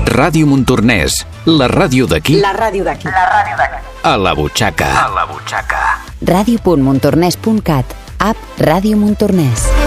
Ràdio Montornès, la ràdio d'aquí. La ràdio d'aquí. A la butxaca. Ràdio.montornès.cat. App Ràdio Montornès.